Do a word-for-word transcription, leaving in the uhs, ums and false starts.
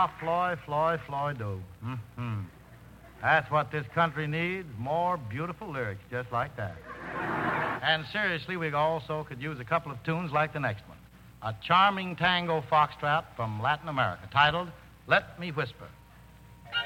Ah, Floyd, Floyd, Floyd, do. Mm-hmm. That's what this country needs, more beautiful lyrics just like that. And seriously, we also could use a couple of tunes like the next one. A charming tango foxtrot from Latin America titled Let Me Whisper.